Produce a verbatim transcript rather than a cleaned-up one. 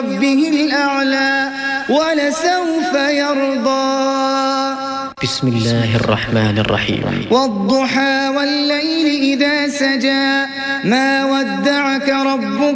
ربه الأعلى ولسوف يرضى. بسم الله الرحمن الرحيم. والضحى والليل إذا سجى ما ودعك ربك